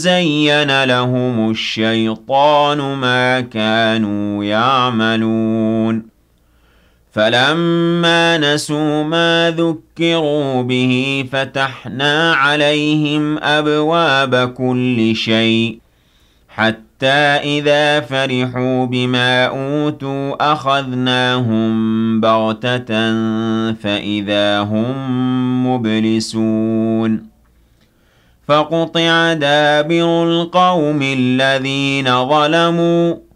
زين لهم الشيطان ما كانوا يعملون فلما نسوا ما ذكروا به فتحنا عليهم أبواب كل شيء حتى إذا فرحوا بما أوتوا أخذناهم بغتة فإذا هم مبلسون فقطع دابر القوم الذين ظلموا